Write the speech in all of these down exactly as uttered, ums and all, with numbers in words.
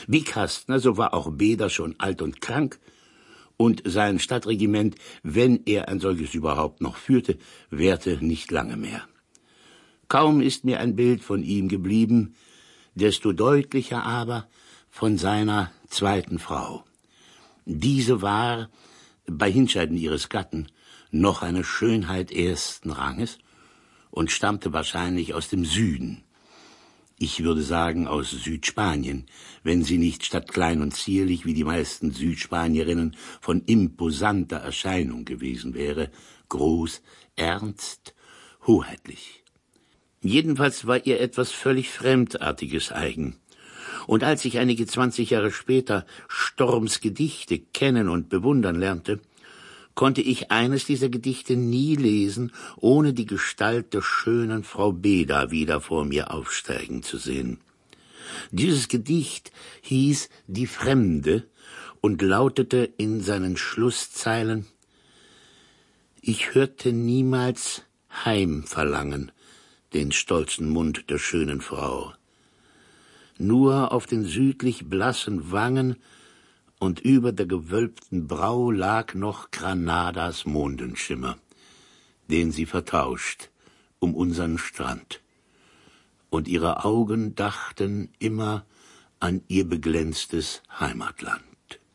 Wie Kastner, so war auch Beda schon alt und krank, und sein Stadtregiment, wenn er ein solches überhaupt noch führte, währte nicht lange mehr. Kaum ist mir ein Bild von ihm geblieben, desto deutlicher aber von seiner zweiten Frau. Diese war, bei Hinscheiden ihres Gatten, noch eine Schönheit ersten Ranges und stammte wahrscheinlich aus dem Süden. Ich würde sagen aus Südspanien, wenn sie nicht statt klein und zierlich wie die meisten Südspanierinnen von imposanter Erscheinung gewesen wäre, groß, ernst, hoheitlich. Jedenfalls war ihr etwas völlig Fremdartiges eigen. Und als ich einige zwanzig Jahre später Storms Gedichte kennen und bewundern lernte, konnte ich eines dieser Gedichte nie lesen, ohne die Gestalt der schönen Frau Beda wieder vor mir aufsteigen zu sehen. Dieses Gedicht hieß »Die Fremde« und lautete in seinen Schlusszeilen: »Ich hörte niemals Heimverlangen, den stolzen Mund der schönen Frau. Nur auf den südlich blassen Wangen und über der gewölbten Brau lag noch Granadas Mondenschimmer, den sie vertauscht um unseren Strand. Und ihre Augen dachten immer an ihr beglänztes Heimatland.«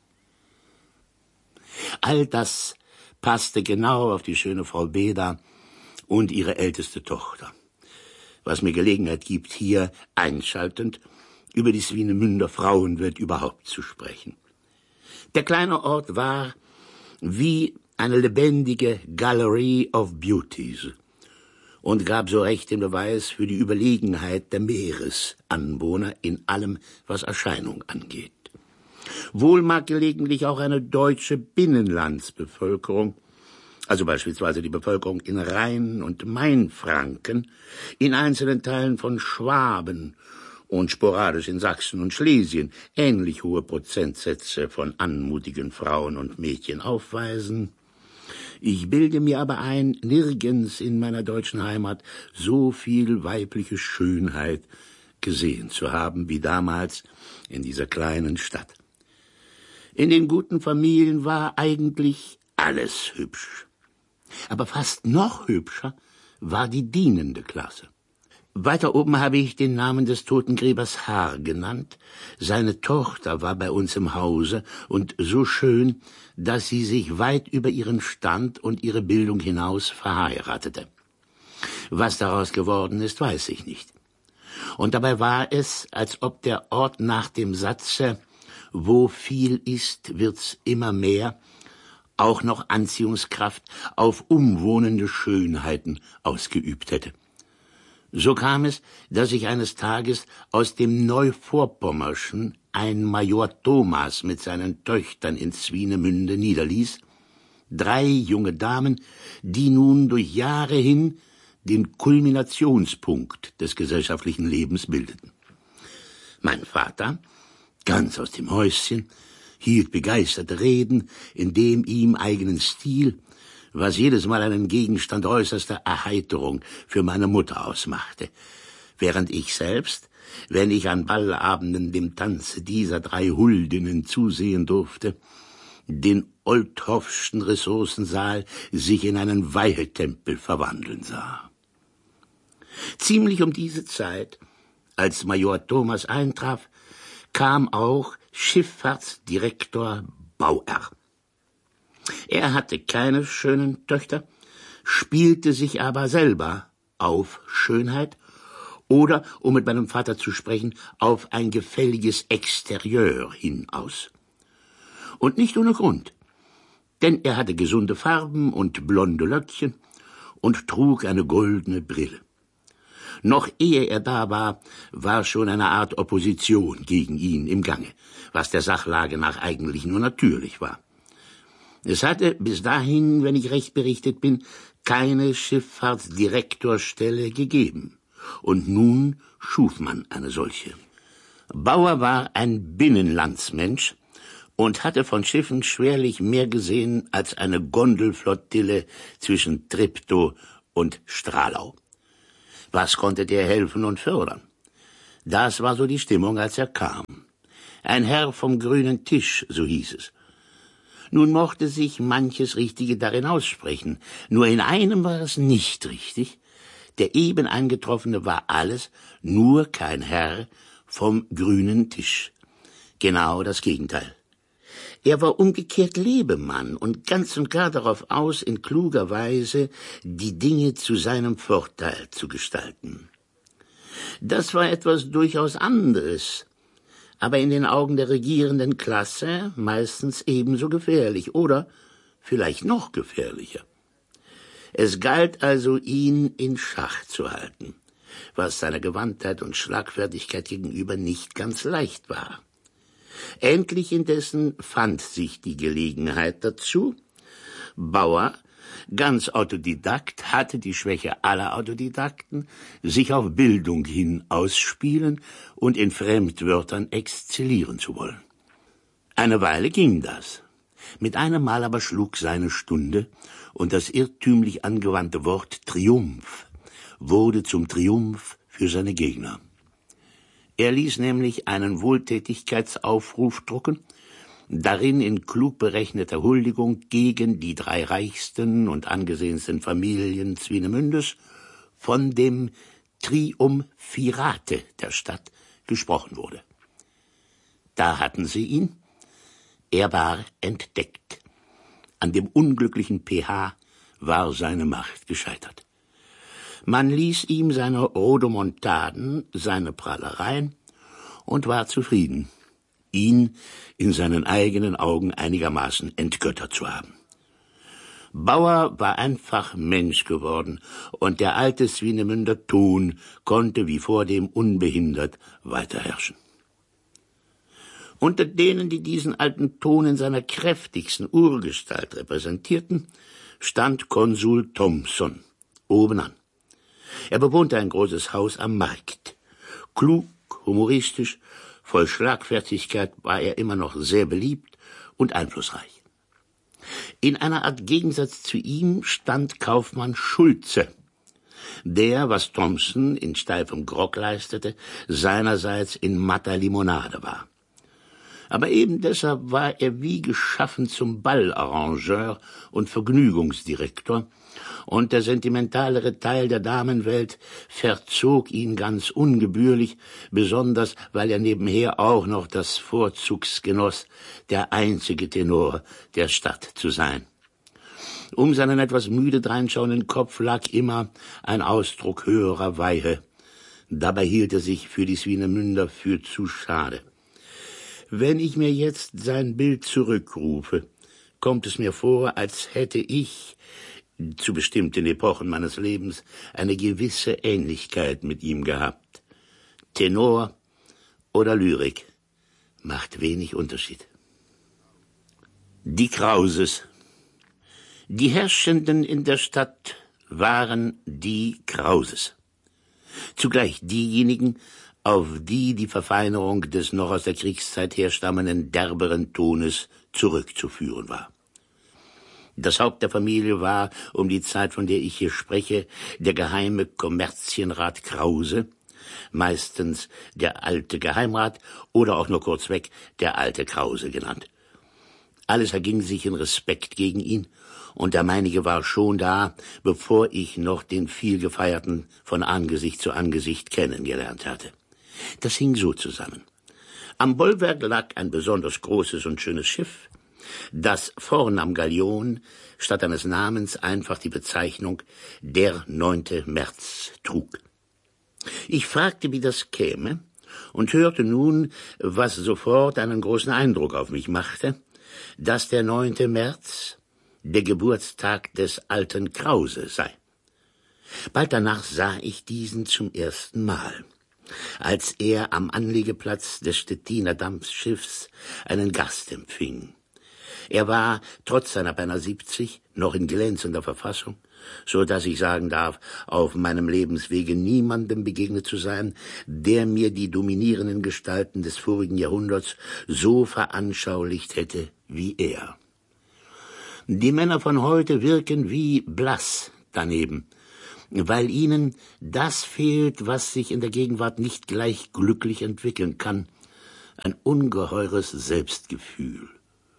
All das passte genau auf die schöne Frau Beda und ihre älteste Tochter, was mir Gelegenheit gibt, hier einschaltend über die Swinemünder Frauenwelt überhaupt zu sprechen. Der kleine Ort war wie eine lebendige Gallery of Beauties und gab so recht den Beweis für die Überlegenheit der Meeresanwohner in allem, was Erscheinung angeht. Wohl mag gelegentlich auch eine deutsche Binnenlandsbevölkerung, also beispielsweise die Bevölkerung in Rhein- und Mainfranken, in einzelnen Teilen von Schwaben und sporadisch in Sachsen und Schlesien ähnlich hohe Prozentsätze von anmutigen Frauen und Mädchen aufweisen. Ich bilde mir aber ein, nirgends in meiner deutschen Heimat so viel weibliche Schönheit gesehen zu haben wie damals in dieser kleinen Stadt. In den guten Familien war eigentlich alles hübsch. Aber fast noch hübscher war die dienende Klasse. Weiter oben habe ich den Namen des Totengräbers Haar genannt. Seine Tochter war bei uns im Hause und so schön, dass sie sich weit über ihren Stand und ihre Bildung hinaus verheiratete. Was daraus geworden ist, weiß ich nicht. Und dabei war es, als ob der Ort nach dem Satze »Wo viel ist, wird's immer mehr« auch noch Anziehungskraft auf umwohnende Schönheiten ausgeübt hätte. So kam es, dass ich eines Tages aus dem Neuvorpommerschen ein Major Thomas mit seinen Töchtern in Swinemünde niederließ, drei junge Damen, die nun durch Jahre hin den Kulminationspunkt des gesellschaftlichen Lebens bildeten. Mein Vater, ganz aus dem Häuschen, hielt begeisterte Reden in dem ihm eigenen Stil, was jedes Mal einen Gegenstand äußerster Erheiterung für meine Mutter ausmachte, während ich selbst, wenn ich an Ballabenden dem Tanze dieser drei Huldinnen zusehen durfte, den Olthoffschen Ressourcensaal sich in einen Weihetempel verwandeln sah. Ziemlich um diese Zeit, als Major Thomas eintraf, kam auch Schifffahrtsdirektor Bauer. Er hatte keine schönen Töchter, spielte sich aber selber auf Schönheit oder, um mit meinem Vater zu sprechen, auf ein gefälliges Exterieur hinaus. Und nicht ohne Grund, denn er hatte gesunde Farben und blonde Löckchen und trug eine goldene Brille. Noch ehe er da war, war schon eine Art Opposition gegen ihn im Gange, was der Sachlage nach eigentlich nur natürlich war. Es hatte bis dahin, wenn ich recht berichtet bin, keine Schifffahrtsdirektorstelle gegeben. Und nun schuf man eine solche. Bauer war ein Binnenlandsmensch und hatte von Schiffen schwerlich mehr gesehen als eine Gondelflottille zwischen Treptow und Stralau. Was konnte der helfen und fördern? Das war so die Stimmung, als er kam. Ein Herr vom grünen Tisch, so hieß es. Nun mochte sich manches Richtige darin aussprechen, nur in einem war es nicht richtig. Der eben eingetroffene war alles, nur kein Herr vom grünen Tisch. Genau das Gegenteil. Er war umgekehrt Lebemann und ganz und gar darauf aus, in kluger Weise die Dinge zu seinem Vorteil zu gestalten. Das war etwas durchaus anderes, aber in den Augen der regierenden Klasse meistens ebenso gefährlich oder vielleicht noch gefährlicher. Es galt also, ihn in Schach zu halten, was seiner Gewandtheit und Schlagfertigkeit gegenüber nicht ganz leicht war. Endlich indessen fand sich die Gelegenheit dazu. Bauer, ganz Autodidakt, hatte die Schwäche aller Autodidakten, sich auf Bildung hin ausspielen und in Fremdwörtern exzellieren zu wollen. Eine Weile ging das. Mit einem Mal aber schlug seine Stunde, und das irrtümlich angewandte Wort Triumph wurde zum Triumph für seine Gegner. Er ließ nämlich einen Wohltätigkeitsaufruf drucken, darin in klug berechneter Huldigung gegen die drei reichsten und angesehensten Familien Swinemündes von dem Triumvirate der Stadt gesprochen wurde. Da hatten sie ihn. Er war entdeckt. An dem unglücklichen P H war seine Macht gescheitert. Man ließ ihm seine Rodomontaden, seine Prahlereien und war zufrieden, ihn in seinen eigenen Augen einigermaßen entgöttert zu haben. Bauer war einfach Mensch geworden, und der alte Swinemünder Ton konnte wie vordem unbehindert weiterherrschen. Unter denen, die diesen alten Ton in seiner kräftigsten Urgestalt repräsentierten, stand Konsul Thompson obenan. Er bewohnte ein großes Haus am Markt. Klug, humoristisch, voll Schlagfertigkeit war er immer noch sehr beliebt und einflussreich. In einer Art Gegensatz zu ihm stand Kaufmann Schulze, der, was Thompson in steifem Grog leistete, seinerseits in matter Limonade war. Aber eben deshalb war er wie geschaffen zum Ballarrangeur und Vergnügungsdirektor, und der sentimentalere Teil der Damenwelt verzog ihn ganz ungebührlich, besonders weil er nebenher auch noch das Vorzugs genoss, der einzige Tenor der Stadt zu sein. Um seinen etwas müde dreinschauenden Kopf lag immer ein Ausdruck höherer Weihe. Dabei hielt er sich für die Swinemünder für zu schade. Wenn ich mir jetzt sein Bild zurückrufe, kommt es mir vor, als hätte ich zu bestimmten Epochen meines Lebens eine gewisse Ähnlichkeit mit ihm gehabt. Tenor oder Lyrik macht wenig Unterschied. Die Krauses. Die Herrschenden in der Stadt waren die Krauses. Zugleich diejenigen, auf die die Verfeinerung des noch aus der Kriegszeit herstammenden derberen Tones zurückzuführen war. Das Haupt der Familie war, um die Zeit, von der ich hier spreche, der geheime Kommerzienrat Krause, meistens der alte Geheimrat oder auch nur kurzweg der alte Krause genannt. Alles erging sich in Respekt gegen ihn, und der meinige war schon da, bevor ich noch den vielgefeierten von Angesicht zu Angesicht kennengelernt hatte. Das hing so zusammen. Am Bollwerk lag ein besonders großes und schönes Schiff, das vorn am Galion statt eines Namens einfach die Bezeichnung der neunte März trug. Ich fragte, wie das käme, und hörte nun, was sofort einen großen Eindruck auf mich machte, dass der neunte März der Geburtstag des alten Krause sei. Bald danach sah ich diesen zum ersten Mal, als er am Anlegeplatz des Stettiner Dampfschiffs einen Gast empfing. Er war, trotz seiner beinahe siebzig, noch in glänzender Verfassung, so dass ich sagen darf, auf meinem Lebenswege niemandem begegnet zu sein, der mir die dominierenden Gestalten des vorigen Jahrhunderts so veranschaulicht hätte wie er. Die Männer von heute wirken wie blass daneben, weil ihnen das fehlt, was sich in der Gegenwart nicht gleich glücklich entwickeln kann, ein ungeheures Selbstgefühl.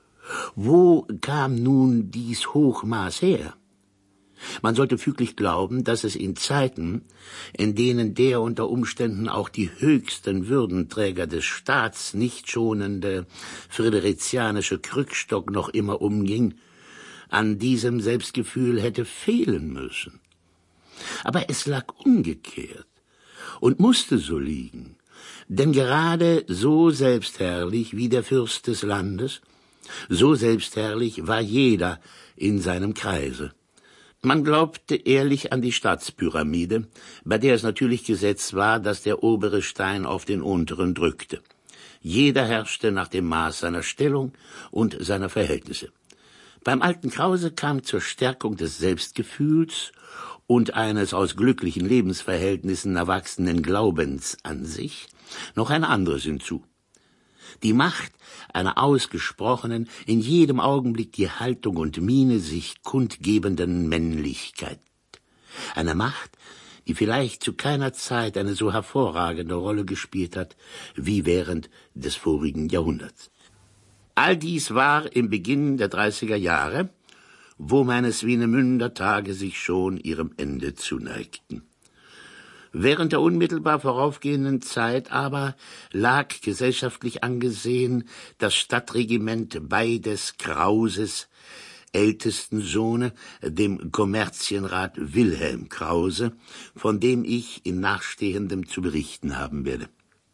Wo kam nun dies Hochmaß her? Man sollte füglich glauben, dass es in Zeiten, in denen der unter Umständen auch die höchsten Würdenträger des Staats nicht schonende friderizianische Krückstock noch immer umging, an diesem Selbstgefühl hätte fehlen müssen. Aber es lag umgekehrt und musste so liegen, denn gerade so selbstherrlich wie der Fürst des Landes, so selbstherrlich war jeder in seinem Kreise. Man glaubte ehrlich an die Staatspyramide, bei der es natürlich Gesetz war, dass der obere Stein auf den unteren drückte. Jeder herrschte nach dem Maß seiner Stellung und seiner Verhältnisse. Beim alten Krause kam zur Stärkung des Selbstgefühls und eines aus glücklichen Lebensverhältnissen erwachsenen Glaubens an sich noch ein anderes hinzu. Die Macht einer ausgesprochenen, in jedem Augenblick die Haltung und Miene sich kundgebenden Männlichkeit. Eine Macht, die vielleicht zu keiner Zeit eine so hervorragende Rolle gespielt hat wie während des vorigen Jahrhunderts. All dies war im Beginn der dreißiger Jahre, wo meine Swinemünder Tage sich schon ihrem Ende zuneigten. Während der unmittelbar voraufgehenden Zeit aber lag gesellschaftlich angesehen das Stadtregiment bei des Krauses ältesten Sohne, dem Kommerzienrat Wilhelm Krause, von dem ich in Nachstehendem zu berichten haben werde.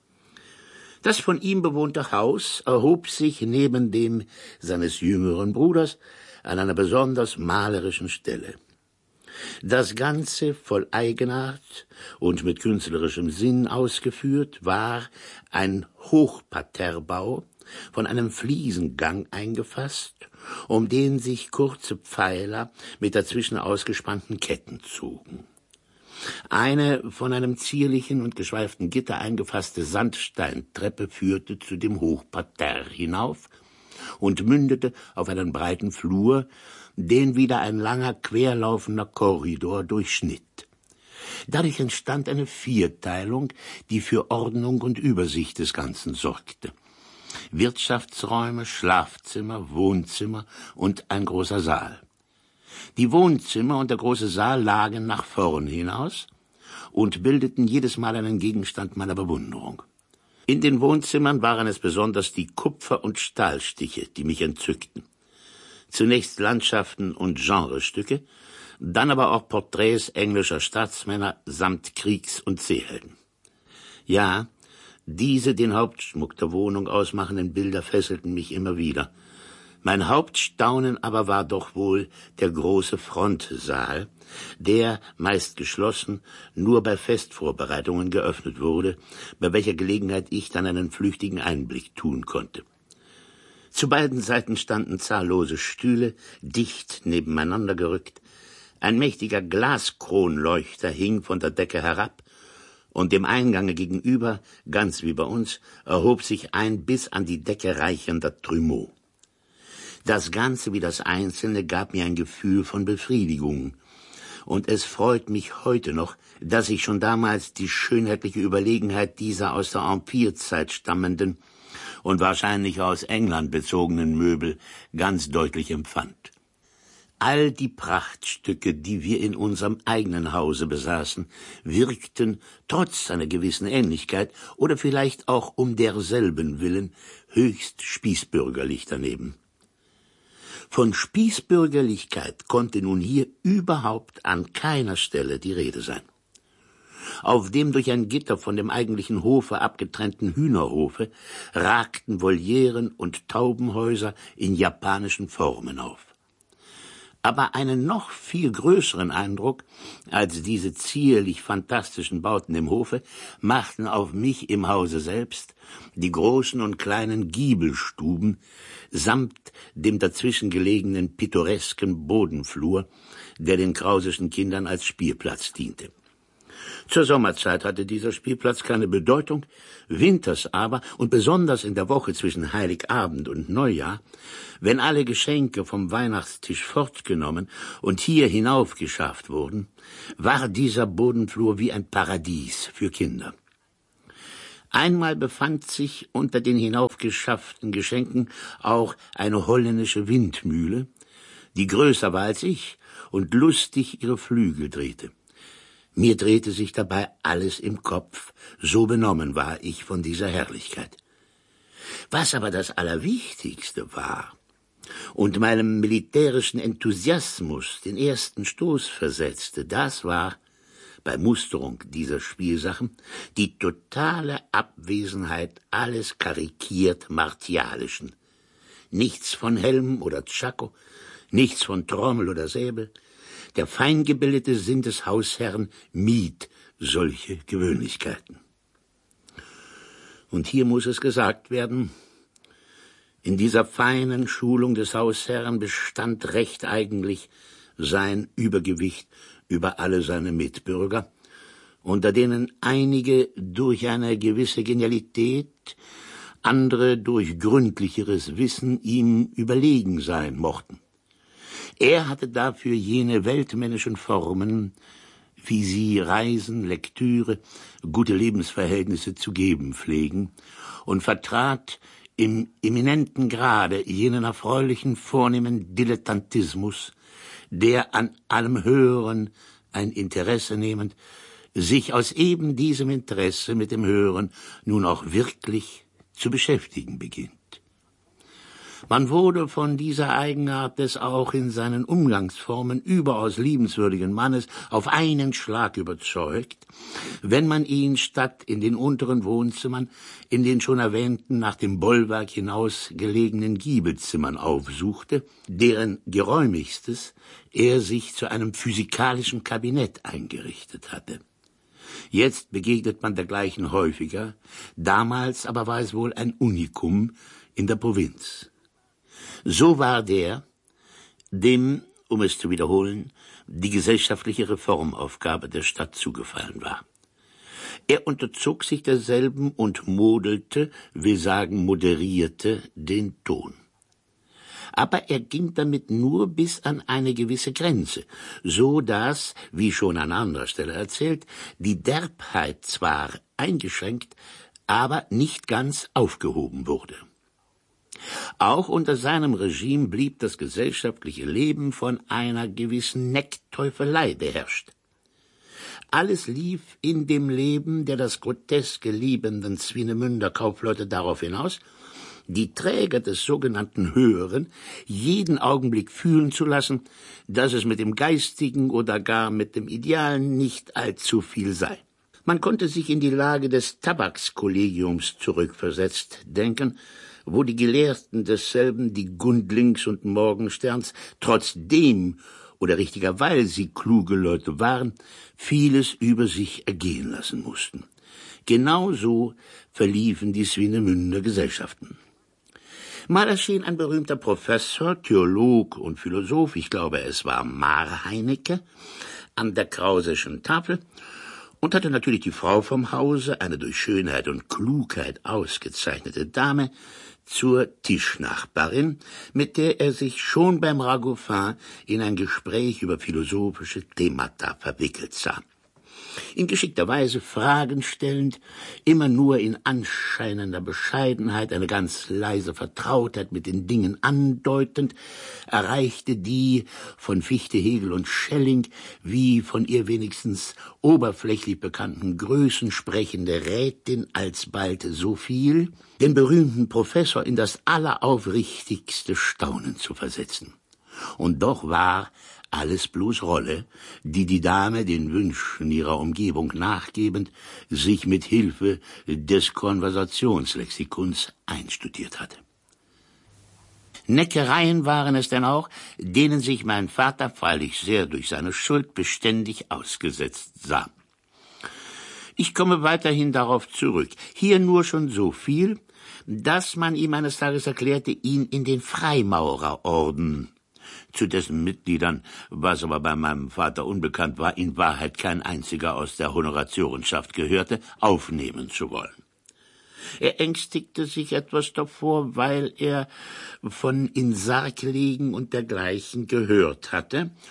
Das von ihm bewohnte Haus erhob sich neben dem seines jüngeren Bruders an einer besonders malerischen Stelle. Das Ganze voll Eigenart und mit künstlerischem Sinn ausgeführt war ein Hochparterrebau, von einem Fliesengang eingefasst, um den sich kurze Pfeiler mit dazwischen ausgespannten Ketten zogen. Eine von einem zierlichen und geschweiften Gitter eingefasste Sandsteintreppe führte zu dem Hochparterre hinauf und mündete auf einen breiten Flur, den wieder ein langer, querlaufender Korridor durchschnitt. Dadurch entstand eine Vierteilung, die für Ordnung und Übersicht des Ganzen sorgte. Wirtschaftsräume, Schlafzimmer, Wohnzimmer und ein großer Saal. Die Wohnzimmer und der große Saal lagen nach vorn hinaus und bildeten jedes Mal einen Gegenstand meiner Bewunderung. In den Wohnzimmern waren es besonders die Kupfer- und Stahlstiche, die mich entzückten. Zunächst Landschaften und Genrestücke, dann aber auch Porträts englischer Staatsmänner samt Kriegs- und Seehelden. Ja, diese den Hauptschmuck der Wohnung ausmachenden Bilder fesselten mich immer wieder. Mein Hauptstaunen aber war doch wohl der große Frontsaal, der, meist geschlossen, nur bei Festvorbereitungen geöffnet wurde, bei welcher Gelegenheit ich dann einen flüchtigen Einblick tun konnte. Zu beiden Seiten standen zahllose Stühle, dicht nebeneinander gerückt. Ein mächtiger Glaskronleuchter hing von der Decke herab, und dem Eingange gegenüber, ganz wie bei uns, erhob sich ein bis an die Decke reichender Trumeau. Das Ganze wie das Einzelne gab mir ein Gefühl von Befriedigung, und es freut mich heute noch, dass ich schon damals die schönheitliche Überlegenheit dieser aus der Empirzeit stammenden und wahrscheinlich aus England bezogenen Möbel ganz deutlich empfand. All die Prachtstücke, die wir in unserem eigenen Hause besaßen, wirkten, trotz einer gewissen Ähnlichkeit oder vielleicht auch um derselben willen, höchst spießbürgerlich daneben. Von Spießbürgerlichkeit konnte nun hier überhaupt an keiner Stelle die Rede sein. Auf dem durch ein Gitter von dem eigentlichen Hofe abgetrennten Hühnerhofe ragten Volieren und Taubenhäuser in japanischen Formen auf. Aber einen noch viel größeren Eindruck als diese zierlich fantastischen Bauten im Hofe machten auf mich im Hause selbst die großen und kleinen Giebelstuben samt dem dazwischen gelegenen pittoresken Bodenflur, der den krausischen Kindern als Spielplatz diente. Zur Sommerzeit hatte dieser Spielplatz keine Bedeutung, winters aber und besonders in der Woche zwischen Heiligabend und Neujahr, wenn alle Geschenke vom Weihnachtstisch fortgenommen und hier hinaufgeschafft wurden, war dieser Bodenflur wie ein Paradies für Kinder. Einmal befand sich unter den hinaufgeschafften Geschenken auch eine holländische Windmühle, die größer war als ich und lustig ihre Flügel drehte. Mir drehte sich dabei alles im Kopf, so benommen war ich von dieser Herrlichkeit. Was aber das Allerwichtigste war und meinem militärischen Enthusiasmus den ersten Stoß versetzte, das war, bei Musterung dieser Spielsachen, die totale Abwesenheit alles karikiert Martialischen. Nichts von Helm oder Tschako, nichts von Trommel oder Säbel. Der feingebildete Sinn des Hausherrn mied solche Gewöhnlichkeiten. Und hier muss es gesagt werden, in dieser feinen Schulung des Hausherrn bestand recht eigentlich sein Übergewicht über alle seine Mitbürger, unter denen einige durch eine gewisse Genialität, andere durch gründlicheres Wissen ihm überlegen sein mochten. Er hatte dafür jene weltmännischen Formen, wie sie Reisen, Lektüre, gute Lebensverhältnisse zu geben pflegen, und vertrat im eminenten Grade jenen erfreulichen, vornehmen Dilettantismus, der an allem Hören ein Interesse nehmend, sich aus eben diesem Interesse mit dem Hören nun auch wirklich zu beschäftigen beginnt. Man wurde von dieser Eigenart des auch in seinen Umgangsformen überaus liebenswürdigen Mannes auf einen Schlag überzeugt, wenn man ihn statt in den unteren Wohnzimmern in den schon erwähnten nach dem Bollwerk hinaus gelegenen Giebelzimmern aufsuchte, deren geräumigstes er sich zu einem physikalischen Kabinett eingerichtet hatte. Jetzt begegnet man dergleichen häufiger, damals aber war es wohl ein Unikum in der Provinz. So war der, dem, um es zu wiederholen, die gesellschaftliche Reformaufgabe der Stadt zugefallen war. Er unterzog sich derselben und modelte, wir sagen moderierte, den Ton. Aber er ging damit nur bis an eine gewisse Grenze, so dass, wie schon an anderer Stelle erzählt, die Derbheit zwar eingeschränkt, aber nicht ganz aufgehoben wurde. Auch unter seinem Regime blieb das gesellschaftliche Leben von einer gewissen Neckteufelei beherrscht. Alles lief in dem Leben der das Groteske liebenden Swinemünder Kaufleute darauf hinaus, die Träger des sogenannten Höheren jeden Augenblick fühlen zu lassen, dass es mit dem Geistigen oder gar mit dem Idealen nicht allzu viel sei. Man konnte sich in die Lage des Tabakskollegiums zurückversetzt denken, wo die Gelehrten desselben, die Gundlings und Morgensterns, trotzdem oder richtiger weil sie kluge Leute waren, vieles über sich ergehen lassen mussten. Genauso verliefen die Swinemünder Gesellschaften. Mal erschien ein berühmter Professor, Theolog und Philosoph, ich glaube es war Marheinecke, an der Krauseschen Tafel und hatte natürlich die Frau vom Hause, eine durch Schönheit und Klugheit ausgezeichnete Dame, zur Tischnachbarin, mit der er sich schon beim Ragoffin in ein Gespräch über philosophische Themata verwickelt sah. In geschickter Weise Fragen stellend, immer nur in anscheinender Bescheidenheit, eine ganz leise Vertrautheit mit den Dingen andeutend, erreichte die von Fichte, Hegel und Schelling, wie von ihr wenigstens oberflächlich bekannten Größen sprechende Rätin alsbald so viel, den berühmten Professor in das alleraufrichtigste Staunen zu versetzen. Und doch war alles bloß Rolle, die die Dame den Wünschen ihrer Umgebung nachgebend sich mit Hilfe des Konversationslexikons einstudiert hatte. Neckereien waren es denn auch, denen sich mein Vater freilich sehr durch seine Schuld beständig ausgesetzt sah. Ich komme weiterhin darauf zurück, hier nur schon so viel, dass man ihm eines Tages erklärte, ihn in den Freimaurerorden, zu dessen Mitgliedern, was aber bei meinem Vater unbekannt war, in Wahrheit kein einziger aus der Honoratiorenschaft gehörte, aufnehmen zu wollen. Er ängstigte sich etwas davor, weil er von in Sarg legen und dergleichen gehört hatte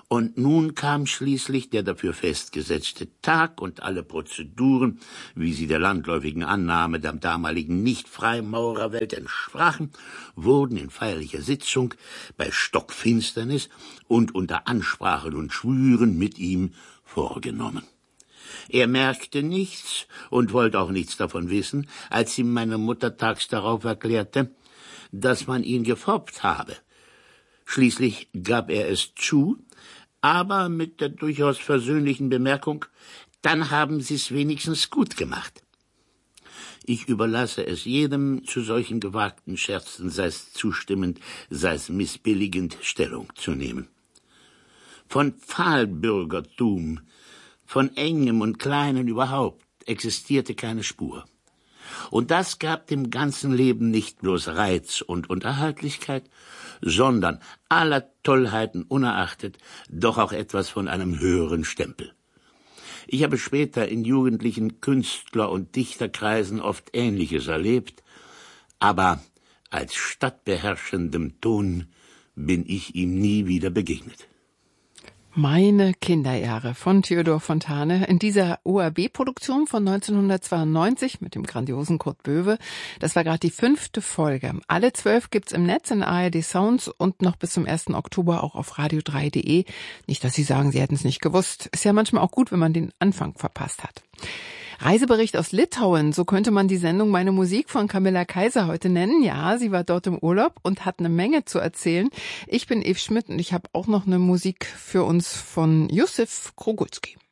Und nun kam schließlich der dafür festgesetzte Tag, und alle Prozeduren, wie sie der landläufigen Annahme der damaligen Nicht-Freimaurerwelt entsprachen, wurden in feierlicher Sitzung bei Stockfinsternis und unter Ansprachen und Schwüren mit ihm vorgenommen. Er merkte nichts und wollte auch nichts davon wissen, als ihm meine Mutter tags darauf erklärte, dass man ihn gefoppt habe. Schließlich gab er es zu, aber mit der durchaus versöhnlichen Bemerkung, dann haben Sie's wenigstens gut gemacht. Ich überlasse es jedem, zu solchen gewagten Scherzen, sei es zustimmend, sei es missbilligend, Stellung zu nehmen. Von Pfahlbürgertum, von Engem und Kleinen überhaupt, existierte keine Spur. Und das gab dem ganzen Leben nicht bloß Reiz und Unterhaltlichkeit, sondern aller Tollheiten unerachtet doch auch etwas von einem höheren Stempel. Ich habe später in jugendlichen Künstler- und Dichterkreisen oft Ähnliches erlebt, aber als stadtbeherrschendem Ton bin ich ihm nie wieder begegnet. Meine Kinderjahre von Theodor Fontane in dieser O R B-Produktion von neunzehnhundertzweiundneunzig mit dem grandiosen Kurt Böwe. Das war gerade die fünfte Folge. Alle zwölf gibt's im Netz in A R D Sounds und noch bis zum ersten Oktober auch auf radio drei punkt de. Nicht, dass Sie sagen, Sie hätten es nicht gewusst. Ist ja manchmal auch gut, wenn man den Anfang verpasst hat. Reisebericht aus Litauen, so könnte man die Sendung Meine Musik von Camilla Kaiser heute nennen. Ja, sie war dort im Urlaub und hat eine Menge zu erzählen. Ich bin Eve Schmidt und ich habe auch noch eine Musik für uns von Jusif Krogulski.